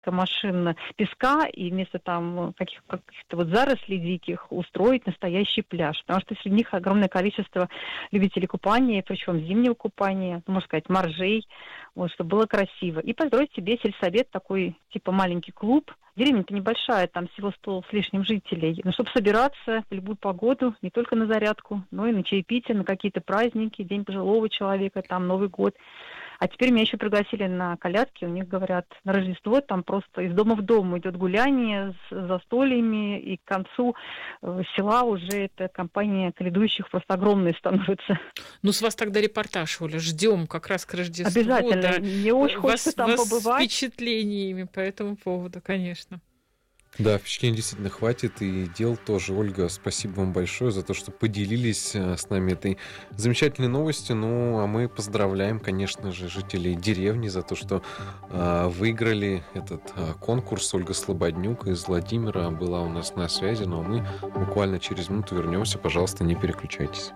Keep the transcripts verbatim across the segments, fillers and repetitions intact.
машин песка и вместо там каких- каких-то вот зарослей диких устроить настоящий пляж. Потому что среди них огромное количество любителей купания, причем зимнего купания, можно сказать, моржей, вот, чтобы было красиво. И построить себе сельсовет, такой типа маленький клуб. Деревня-то небольшая, там всего сто с лишним жителей. Но чтобы собираться в любую погоду, не только на зарядку, но и на чаепитие, на какие-то праздники, День пожилого человека, там Новый год. А теперь меня еще пригласили на колядки. У них, говорят, на Рождество там просто из дома в дом идет гуляние с застольями, и к концу э, села уже эта компания колядующих просто огромная становится. Ну, с вас тогда репортаж, Оля, ждем как раз к Рождеству. Обязательно. Да. Мне очень вас, хочется там вас побывать. с впечатлениями по этому поводу, конечно. Да, впечатлений действительно хватит, и дел тоже. Ольга, спасибо вам большое за то, что поделились с нами этой замечательной новостью. Ну, а мы поздравляем, конечно же, жителей деревни за то, что э, выиграли этот э, конкурс. Ольга Слободнюк из Владимира была у нас на связи, но мы буквально через минуту вернемся. Пожалуйста, не переключайтесь.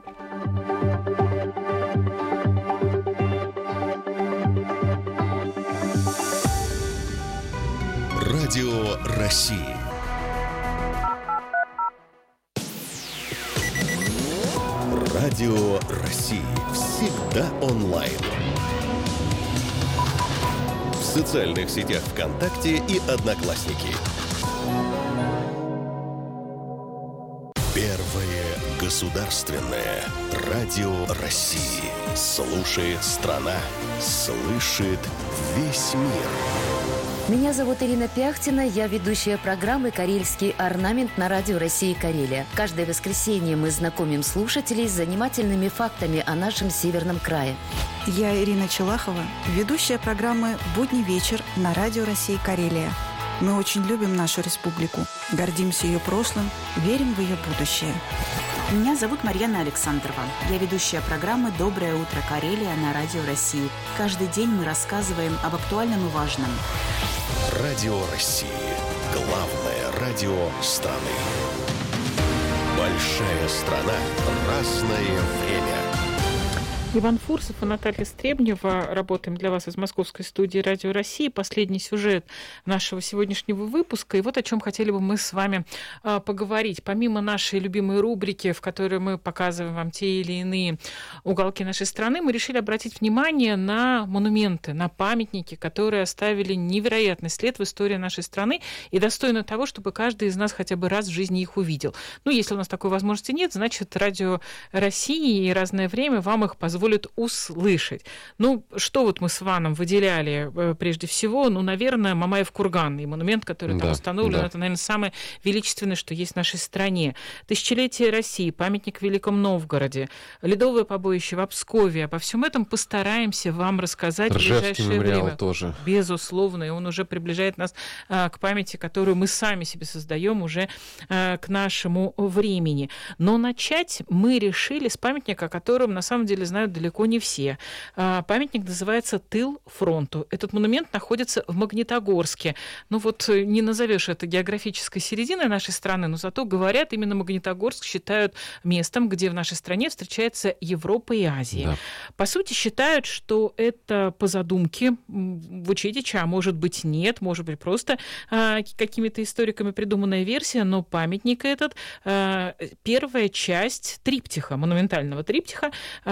Радио России. Радио России. Всегда онлайн. В социальных сетях ВКонтакте и Одноклассники. Первое государственное радио России. Слушает страна, слышит весь мир. Меня зовут Ирина Пяхтина, я ведущая программы «Карельский орнамент» на радио России Карелия. Каждое воскресенье мы знакомим слушателей с занимательными фактами о нашем северном крае. Я Ирина Челахова, ведущая программы «Будний вечер» на радио России Карелия. Мы очень любим нашу республику, гордимся ее прошлым, верим в ее будущее. Меня зовут Марьяна Александрова. Я ведущая программы «Доброе утро, Карелия» на радио России. Каждый день мы рассказываем об актуальном и важном. Радио России. Главное радио страны. Большая страна. Разное время. Иван Фурсов и Наталья Стребнева. Работаем для вас из московской студии Радио России. Последний сюжет нашего сегодняшнего выпуска. И вот о чем хотели бы мы с вами поговорить. Помимо нашей любимой рубрики, в которой мы показываем вам те или иные уголки нашей страны, мы решили обратить внимание на монументы, на памятники, которые оставили невероятный след в истории нашей страны и достойны того, чтобы каждый из нас хотя бы раз в жизни их увидел. Ну, если у нас такой возможности нет, значит, Радио России и «Разное время» вам их позволит услышать. Ну, что вот мы с Иваном выделяли прежде всего? Ну, наверное, Мамаев курган и монумент, который там да, установлен, да. это, наверное, самое величественное, что есть в нашей стране. Тысячелетие России, памятник в Великом Новгороде, ледовое побоище в Обскове. Обо всем этом постараемся вам рассказать в Ржевский ближайшее мемориал время. тоже. Безусловно, и он уже приближает нас а, к памяти, которую мы сами себе создаем уже а, к нашему времени. Но начать мы решили с памятника, о котором на самом деле знают далеко не все. Памятник называется «Тыл фронту». Этот монумент находится в Магнитогорске. Ну вот не назовешь это географической серединой нашей страны, но зато говорят, именно Магнитогорск считают местом, где в нашей стране встречается Европа и Азия. Да. По сути, считают, что это по задумке Вучетича, а может быть нет, может быть просто какими-то историками придуманная версия, но памятник этот первая часть триптиха, монументального триптиха,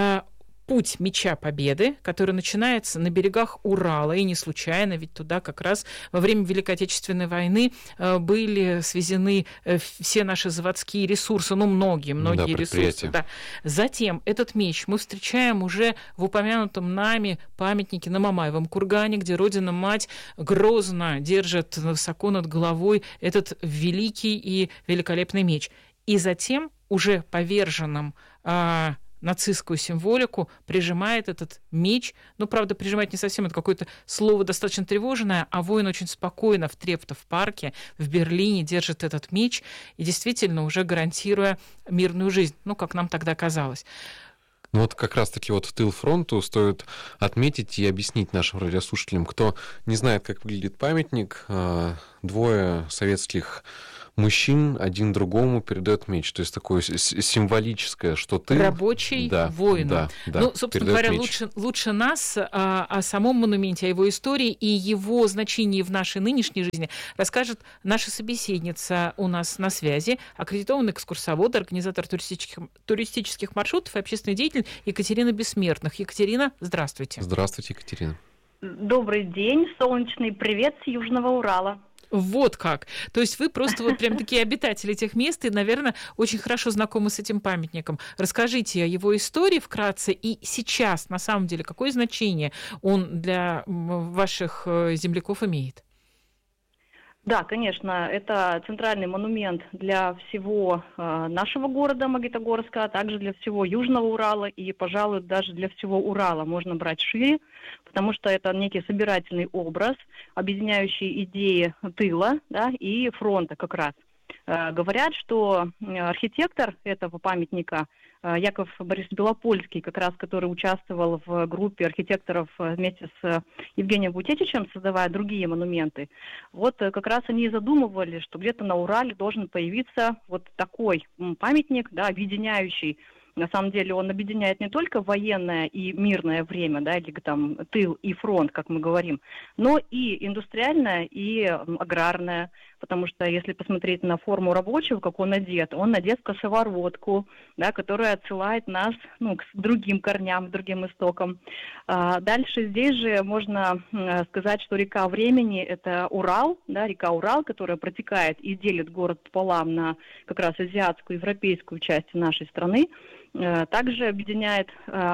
«Путь меча Победы», который начинается на берегах Урала, и не случайно, ведь туда как раз во время Великой Отечественной войны были свезены все наши заводские ресурсы, ну, многие, многие да, ресурсы. Да. Затем этот меч мы встречаем уже в упомянутом нами памятнике на Мамаевом кургане, где Родина-Мать грозно держит высоко над головой этот великий и великолепный меч. И затем уже поверженным нацистскую символику прижимает этот меч. Ну, правда, прижимать не совсем, это какое-то слово достаточно тревожное, а воин очень спокойно в Трептов-парке в Берлине держит этот меч и действительно уже гарантируя мирную жизнь, ну, как нам тогда казалось. Ну вот как раз-таки вот в тыл фронту стоит отметить и объяснить нашим радиослушателям, кто не знает, как выглядит памятник. Двое советских мужчин один другому передает меч. То есть такое символическое, что ты... Рабочий да, воину. Да, да, ну, собственно говоря, лучше, лучше нас а, о самом монументе, о его истории и его значении в нашей нынешней жизни расскажет наша собеседница у нас на связи, аккредитованный экскурсовод, организатор туристических, туристических маршрутов и общественный деятель Екатерина Бессмертных. Екатерина, здравствуйте. Здравствуйте, Екатерина. Добрый день, солнечный привет с Южного Урала. Вот как. То есть вы просто вот прям такие обитатели этих мест и, наверное, очень хорошо знакомы с этим памятником. Расскажите о его истории вкратце и сейчас, на самом деле, какое значение он для ваших земляков имеет? Да, конечно, это центральный монумент для всего э, нашего города Магнитогорска, а также для всего Южного Урала и, пожалуй, даже для всего Урала можно брать шире, потому что это некий собирательный образ, объединяющий идеи тыла, да, и фронта как раз. Э, говорят, что архитектор этого памятника Яков Борисович Белопольский, как раз который участвовал в группе архитекторов вместе с Евгением Вуйтечичем, создавая другие монументы, вот как раз они и задумывали, что где-то на Урале должен появиться вот такой памятник, да, объединяющий. На самом деле он объединяет не только военное и мирное время, да, или там тыл и фронт, как мы говорим, но и индустриальное, и аграрное. Потому что если посмотреть на форму рабочего, как он одет, он одет в косоворотку, да, которая отсылает нас, ну, к другим корням, к другим истокам. А дальше здесь же можно сказать, что река времени – это Урал, да, река Урал, которая протекает и делит город пополам на как раз азиатскую, европейскую часть нашей страны. Также объединяет,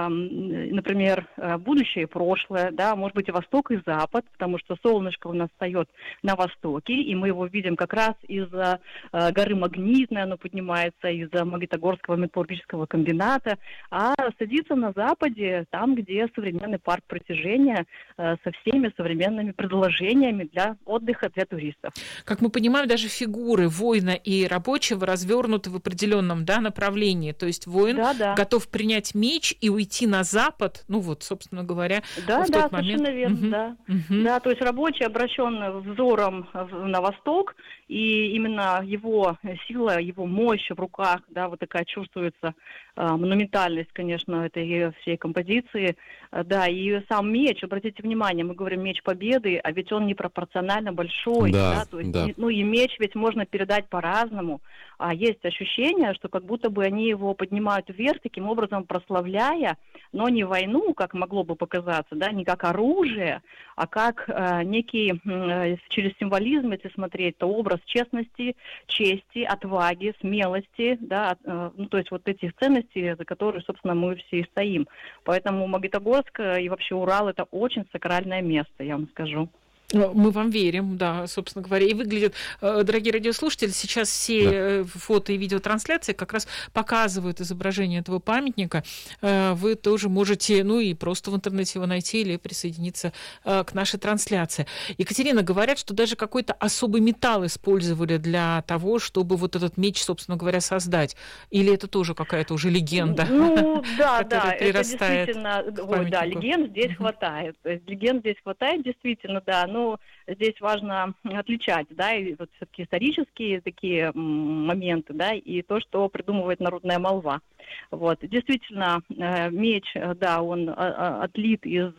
например, будущее и прошлое, да, может быть, и восток, и запад, потому что солнышко у нас встает на востоке, и мы его видим как раз из-за горы Магнитной, оно поднимается из-за Магнитогорского металлургического комбината, а садится на западе, там, где современный парк притяжения со всеми современными предложениями для отдыха для туристов. Как мы понимаем, даже фигуры воина и рабочего развернуты в определенном, да, направлении, то есть воин да, да. готов принять меч и уйти на запад, ну вот, собственно говоря, да, в да, тот момент. Да, верно, угу. да. Угу. Да, то есть рабочий обращен взором на восток, и именно его сила, его мощь в руках, да, вот такая чувствуется а, монументальность, конечно, этой всей композиции, а, да, и сам меч, обратите внимание, мы говорим меч победы, а ведь он непропорционально большой, да, да, то есть, да. ну и меч ведь можно передать по-разному, а есть ощущение, что как будто бы они его поднимают вверх, таким образом прославляя, но не войну, как могло бы показаться, да, не как оружие, а как э, некий, э, через символизм, если смотреть, то образ честности, чести, отваги, смелости, да, э, ну, то есть вот эти ценности, за которые, собственно, мы все и стоим. Поэтому Магнитогорск и вообще Урал – это очень сакральное место, я вам скажу. Мы вам верим, да, собственно говоря. И выглядит, дорогие радиослушатели, сейчас все да. фото и видеотрансляции как раз показывают изображение этого памятника. Вы тоже можете, ну и просто в интернете его найти или присоединиться к нашей трансляции. Екатерина, говорят, что даже какой-то особый металл использовали для того, чтобы вот этот меч, собственно говоря, создать. Или это тоже какая-то уже легенда? Ну, да, да, это действительно, ой, да, легенд здесь хватает. Легенд здесь хватает, действительно, да, но Ну, здесь важно отличать, да, и вот все-таки исторические такие моменты, да, и то, что придумывает народная молва. Вот, действительно, меч, да, он отлит из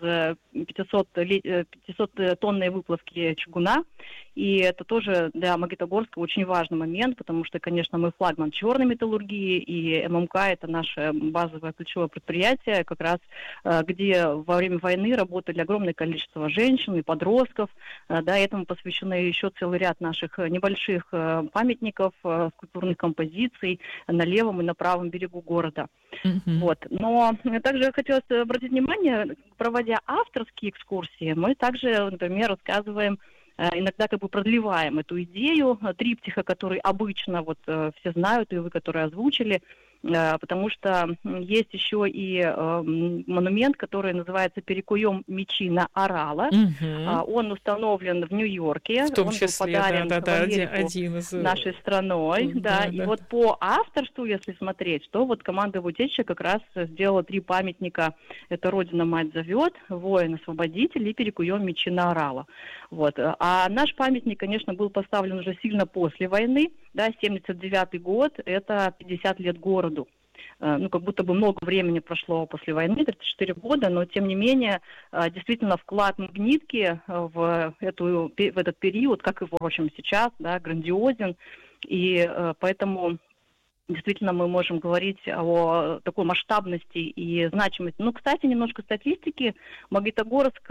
пятисоттонной выплавки чугуна, и это тоже для Магнитогорска очень важный момент, потому что, конечно, мы флагман черной металлургии, и ММК – это наше базовое ключевое предприятие, как раз где во время войны работали огромное количество женщин и подростков, да, этому посвящены еще целый ряд наших небольших памятников, скульптурных композиций на левом и на правом берегу города. Mm-hmm. Вот. Но также хотелось обратить внимание, проводя авторские экскурсии, мы также, например, рассказываем, иногда как бы продлеваем эту идею триптиха, который обычно вот все знают, и вы, которые озвучили, потому что есть еще и э, монумент, который называется «Перекуем мечи на Орала». Угу. Он установлен в Нью-Йорке. В том он числе, был подарен да, да, в один, один из... нашей страной. Да, да, и да. Вот по авторству, если смотреть, то вот команда Вуйтечича как раз сделала три памятника. Это «Родина-мать зовет», «Воин-освободитель» и «Перекуем мечи на Орала». Вот. А наш памятник, конечно, был поставлен уже сильно после войны. да, семьдесят девятый год, это пятьдесят лет городу. Ну, как будто бы много времени прошло после войны, тридцать четыре года, но, тем не менее, действительно, вклад Магнитки в, эту, в этот период, как и, в общем, сейчас, да, грандиозен, и поэтому... Действительно, мы можем говорить о такой масштабности и значимости. Ну, кстати, немножко статистики. Магнитогорск –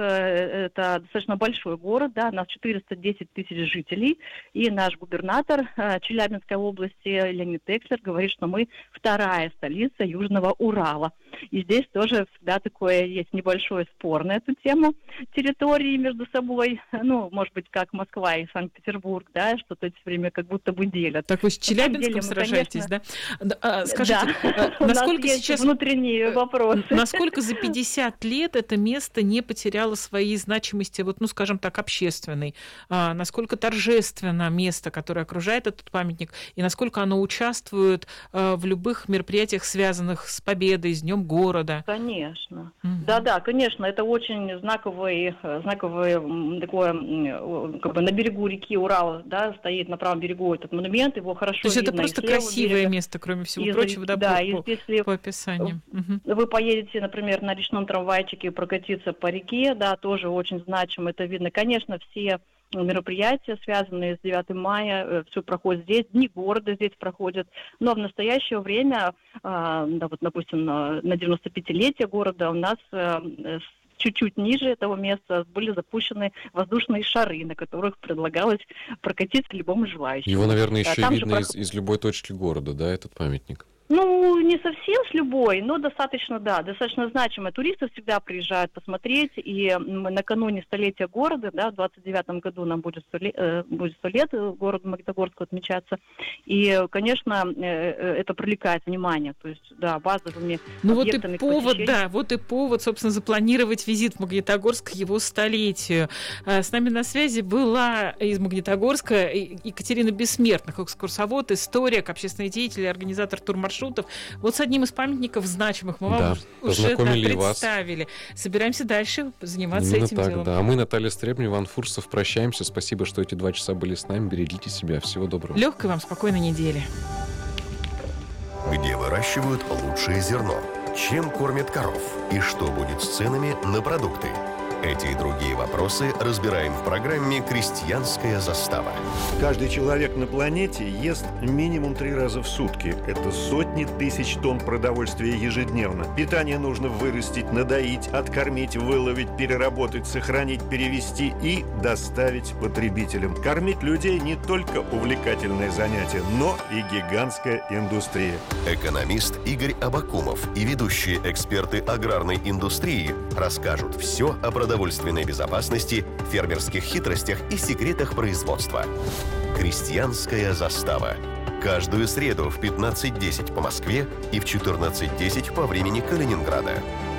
это достаточно большой город, да, у нас четыреста десять тысяч жителей, и наш губернатор Челябинской области Леонид Экслер говорит, что мы вторая столица Южного Урала. И здесь тоже всегда такое есть небольшой спор на эту тему территории между собой. Ну, может быть, как Москва и Санкт-Петербург, да, что-то все время как будто бы делят. Так вы с Челябинском сражаетесь, да? Скажите, да. насколько сейчас... внутренние вопросы. Насколько за пятьдесят лет это место не потеряло своей значимости, вот, ну, скажем так, общественной? А, насколько торжественно место, которое окружает этот памятник, и насколько оно участвует а, в любых мероприятиях, связанных с победой, с Днем города? Конечно. Угу. Да-да, конечно, это очень знаковый, знаковый такое, как бы на берегу реки Урал, да, стоит на правом берегу этот монумент, его хорошо видно. То есть это просто красивое берега. Место, кроме всего и, прочего, да, да, по, и если по описанию. Вы поедете, например, на речном трамвайчике прокатиться по реке, да, тоже очень значимо это видно. Конечно, все мероприятия, связанные с девятым мая, все проходит здесь, дни города здесь проходят, но в настоящее время, да, вот, допустим, на девяностопятилетие города у нас чуть-чуть ниже этого места были запущены воздушные шары, на которых предлагалось прокатиться любому желающему. Его, наверное, еще Там видно же... из, из любой точки города, да, этот памятник? Ну, не совсем с любой, но достаточно, да, достаточно значимо. Туристы всегда приезжают посмотреть, и накануне столетия города, да, в двадцать девятом году нам будет сто лет, э, будет сто лет городу Магнитогорску отмечаться, и, конечно, э, это привлекает внимание, то есть, да, базовыми ну объектами. Вот и повод, да, вот и повод, собственно, запланировать визит в Магнитогорск к его столетию. С нами на связи была из Магнитогорска Екатерина Бессмертных, экскурсовод, историк, общественный деятель, организатор турмаршрута. Вот с одним из памятников значимых мы вам да, уже да, представили. Вас. Собираемся дальше заниматься Именно этим так, делом. Да. А мы, Наталья Стребня, Иван Фурсов, прощаемся. Спасибо, что эти два часа были с нами. Берегите себя. Всего доброго. Легкой вам спокойной недели. Где выращивают лучшее зерно? Чем кормят коров? И что будет с ценами на продукты? Эти и другие вопросы разбираем в программе «Крестьянская застава». Каждый человек на планете ест минимум три раза в сутки. Это сотни тысяч тонн продовольствия ежедневно. Питание нужно вырастить, надоить, откормить, выловить, переработать, сохранить, перевести и доставить потребителям. Кормить людей не только увлекательное занятие, но и гигантская индустрия. Экономист Игорь Абакумов и ведущие эксперты аграрной индустрии расскажут все о продовольственной безопасности, фермерских хитростях и секретах производства. Крестьянская застава. Каждую среду в пятнадцать десять по Москве и в четырнадцать десять по времени Калининграда.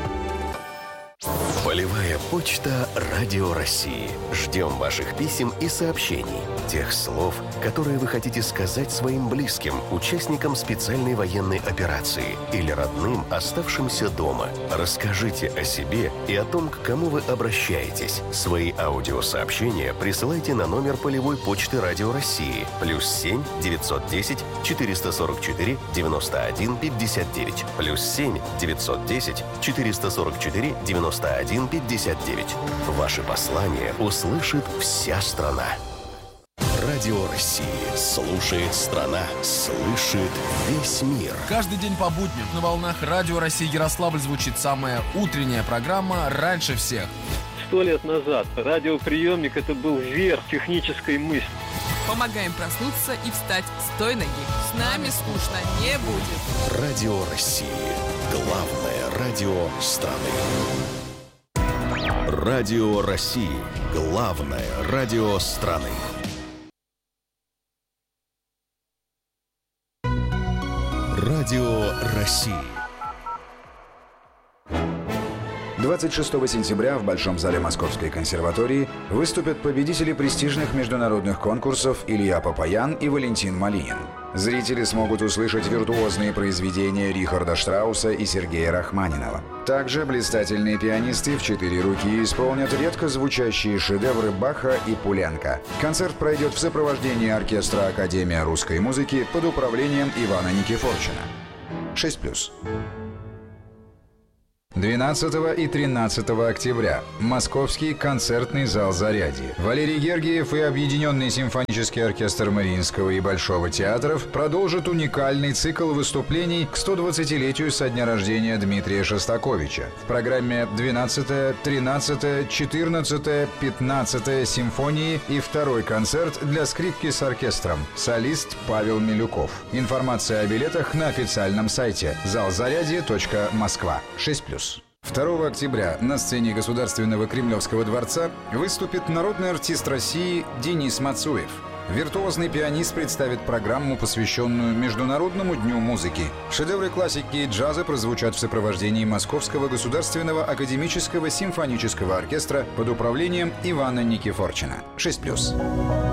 Полевая почта Радио России. Ждем ваших писем и сообщений. Тех слов, которые вы хотите сказать своим близким, участникам специальной военной операции или родным, оставшимся дома. Расскажите о себе и о том, к кому вы обращаетесь. Свои аудиосообщения присылайте на номер полевой почты Радио России плюс семь девятьсот десять четыреста сорок четыре девяносто один пятьдесят девять плюс семь девятьсот десять четыреста сорок четыре девяносто один пятьдесят девять. Ваши послания услышит вся страна. Радио России. Слушает страна. Слышит весь мир. Каждый день по будням на волнах Радио России Ярославль звучит самая утренняя программа «Раньше всех». Сто лет назад радиоприемник – это был верх технической мысли. Помогаем проснуться и встать с той ноги. С нами скучно не будет. Радио России. Главное радио страны. Радио России. Главное радио страны. Радио России. двадцать шестого сентября в Большом зале Московской консерватории выступят победители престижных международных конкурсов Илья Папаян и Валентин Малинин. Зрители смогут услышать виртуозные произведения Рихарда Штрауса и Сергея Рахманинова. Также блистательные пианисты в четыре руки исполнят редко звучащие шедевры Баха и Пуленко. Концерт пройдет в сопровождении оркестра Академия русской музыки под управлением Ивана Никифорчина. шесть плюс. двенадцатого и тринадцатого октября. Московский концертный зал «Зарядье». Валерий Гергиев и Объединенный симфонический оркестр Мариинского и Большого театров продолжат уникальный цикл выступлений к сто двадцатилетию со дня рождения Дмитрия Шостаковича. В программе двенадцатая, тринадцатая, четырнадцатая, пятнадцатая симфонии и второй концерт для скрипки с оркестром. Солист Павел Милюков. Информация о билетах на официальном сайте залзарядье точка москва. шесть плюс. второго октября на сцене Государственного Кремлевского дворца выступит народный артист России Денис Мацуев. Виртуозный пианист представит программу, посвященную Международному дню музыки. Шедевры классики и джаза прозвучат в сопровождении Московского государственного академического симфонического оркестра под управлением Ивана Никифорчина. шесть плюс.